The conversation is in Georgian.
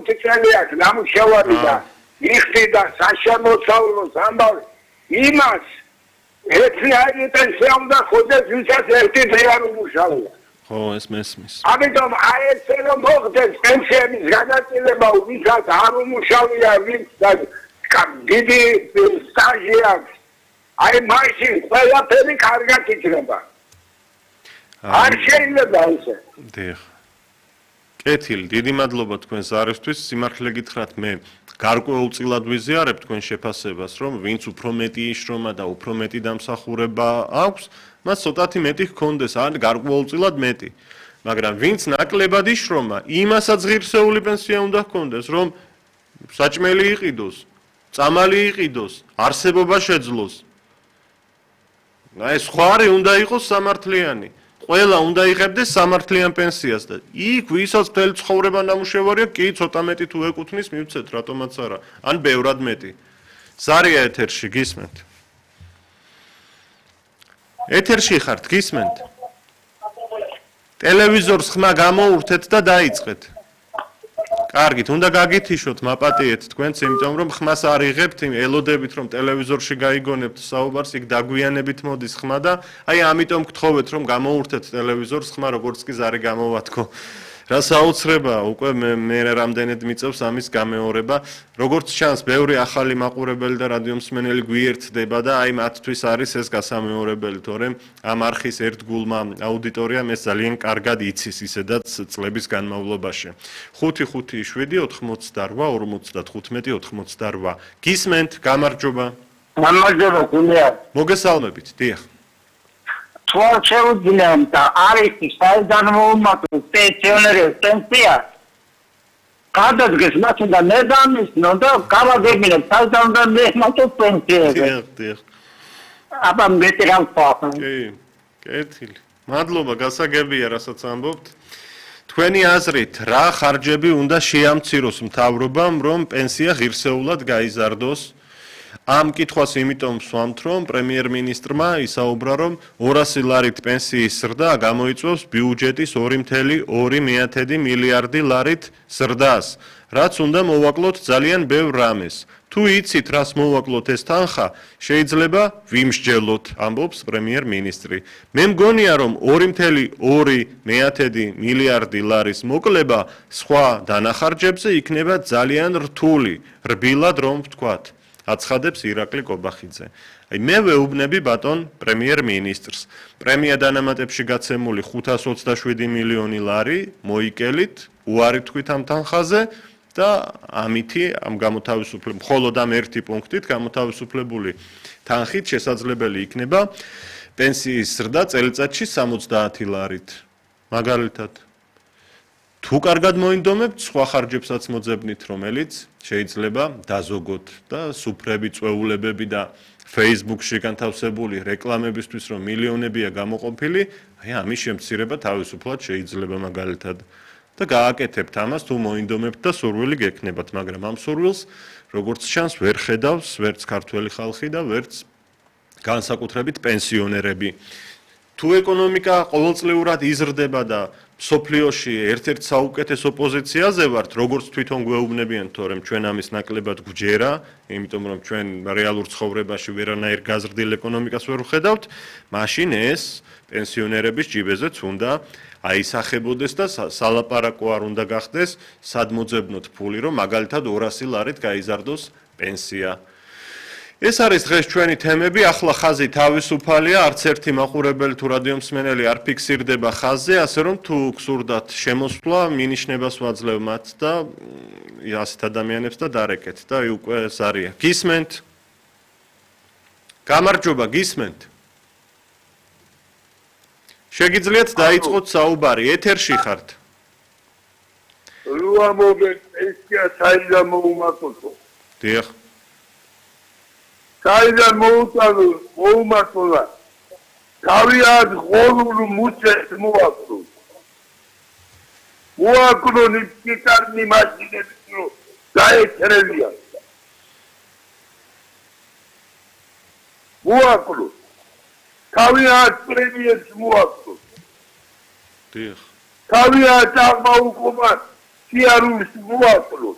20 წელი აქვს ნამუშევარი და იხდი და საშემოსავლოს ამბავი იმას ერთიანი პენსია უნდა ხოდეს ვისაც ერთი დღე არ უმუშავია. ხო, ეს მესმის. ამიტომ აი ესე რომ მოხდეს პენსიების განაწილება ვისაც არ უმუშავია, ვინც დიდი სტაჟი აქვს. აი მაშინ ყველაფერი კარგად იქნება. არ შეიძლება ისე. დიახ. კეთილი, დიდი მადლობა თქვენს არისთვის. სიმართლე გითხრათ, მე გარკვეულწილად ვიზიარებ თქვენ შეფასებას, რომ ვინც უფრო მეტი იშრომა და უფრო მეტი დამსახურება აქვს, მას ცოტათი მეტი ჰქონდეს, ან გარკვეულწილად მეტი. მაგრამ ვინც ნაკლებად იშრომა, იმასაც ღირსეული პენსია უნდა ჰქონდეს, რომ საჭმელი იყიდოს, წამალი იყიდოს, არსებობა შეძლოს. აი სხვარი უნდა იყოს სამართლიანი. ყველა უნდა იღებდეს სამართლიან პენსიას და იქ ვისაც მთელი ცხოვრება ნამუშევარია, კი ცოტა მეტი თუ ეკუთვნის, მივცეთ, რატომაც არა, ან ბევრად მეტი. ზარია ეთერში, გისმენთ? ეთერში ხართ, გისმენთ? ტელევიზორს ხმა გამოურთეთ და დაიწყეთ. კარგით, უნდა გაგითიშოთ, მაპატიეთ თქვენც, იმიტომ რომ ხმას არ იღებთ, ელოდებით რომ ტელევიზორში გაიგონებთ საუბარს, იქ დაგვიანებით მოდის ხმა და აი ამიტომ გთხოვეთ რომ გამოურთეთ ტელევიზორს ხმა, როგორც კი ზარი გამოვათქო. რა საოცრებაა, უკვე მე რამდენად მიწევს ამის გამეორება. როგორც ჩანს, ბევრი ახალი მაყურებელი და რადიომსმენელი გვიერთდება და აი მათთვის არის ეს გასამეორებელი, თორემ ამ არხის ერთგულმა აუდიტორიამ ეს ძალიან კარგად იცის ისედაც წლების განმავლობაში. 557-88-45-88. გისმენთ, გამარჯობა. გამარჯობა, გულია. მოგესალმებით, დიახ. შეუძლია და არის საიდან მოუმართოს პენსიონერების პენსია გადადგეს მათ უნდა მედამისნო და გავაგებინებ საიდან უნდა მემართოს პენსიები. დიახ. აბა მეტი რა ვთქვა. კი, კეთილი. მადლობა, გასაგებია, რასაც ამბობთ. თქვენი აზრით, რა ხარჯები უნდა შეამციროს მთავრობამ, რომ პენსია ღირსეულად გაიზარდოს? ამ კითხვას იმიტომ ვსვამთ, რომ პრემიერ-მინისტრმა ისაუბრა, რომ 200 ლარით პენსიის ზრდა გამოიწვევს ბიუჯეტის 2.2 მილიარდი ლარით ზრდას, რაც უნდა მოვაკლოთ ძალიან ბევრ რამეს. თუ იცით, რას მოვაკლოთ ეს თანხა, შეიძლება ვიმსჯელოთ, ამბობს პრემიერ-მინისტრი. მე მგონია, რომ 2.2 მილიარდი ლარის მოკლება სხვა დანახარჯებზე იქნება ძალიან რთული, რბილად რომ ვთქვათ. აცხადებს ირაკლი კობახიძე. აი მე ვეუბნები ბატონ პრემიერ-მინისტრს. პრემია დანამატებში გაცემული 527 მილიონი ლარი მოიკელით, უარი თქვით ამ თანხაზე და ამითი ამ გამოთავისუფლებული მხოლოდ ამ ერთი პუნქტით გამოთავისუფლებული თანხით შესაძლებელი იქნება პენსიის ზრდა წელიწადში 70 ლარით. მაგალითად თუ კარგად მოინდომებთ, სხვა ხარჯებსაც მოძებნით, რომელიც შეიძლება დაზოგოთ და სუფრები, წვეულებები და Facebook-ში განთავსებული რეკლამებისთვის, რომ მილიონებია გამოყოფილი, აი ამის შემცირება თავისუფლად შეიძლება მაგალითად. და გააკეთებთ ამას, თუ მოინდომებთ და სურვილი გექნებათ, მაგრამ ამ სურვილს, როგორც ჩანს, ვერ ხედავს ვერც ქართველი ხალხი და ვერც განსაკუთრებით პენსიონერები. თუ ეკონომიკა ყოველწლიურად იზრდება და სოფლიოში ერთ-ერთ საუკეთესო პოზიციაზე ვართ, როგორც თვითონ გვეუბნებიან, თორემ ჩვენ ამის ნაკლებად გვჯერა, იმიტომ რომ ჩვენ რეალურ ცხოვრებაში ვერანაირ გაზრდილ ეკონომიკას ვერ ვხედავთ, მაშინ ეს პენსიონერების ჯიბეზეც უნდა აისახებოდეს და სალაპარაკო არ უნდა გახდეს, სად მოძებნოთ ფული, რომ მაგალითად 200 ლარით გაიზარდოს პენსია. ეს არის დღეს ჩვენი თემები, ახლა ხაზი თავისუფალია, არც ერთი მაყურებელი თუ რადიომსმენელი არ ფიქსირდება ხაზზე, ასე რომ თუ გსურდათ შემოსვლა, მინიშნებას ვაძლევ მათ და ასეთ ადამიანებს და დარეკეთ და უკვე ზარია. გისმენთ? გამარჯობა, გისმენთ? შეგიძლიათ დაიწყოთ საუბარი, ეთერში ხართ. რა მომენტ ესია საიდან მოუმართო? დიახ. საიდან მოუმართლა? თავიანთ ღორულ მუცეს მოაკლო. მოაკლო ნიკიტარნი მაშინებს რო გაეცრებია. მოაკლო. თავიანთ პრემიერს მოაკლო. დიახ. თავიანთ აღმაუყოფას სიარულს მოაკლო.